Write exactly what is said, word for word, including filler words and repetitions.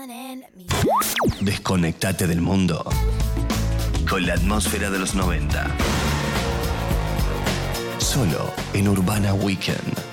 Desconectate del mundo con la atmósfera de los noventa. Solo en Urbana Weekend.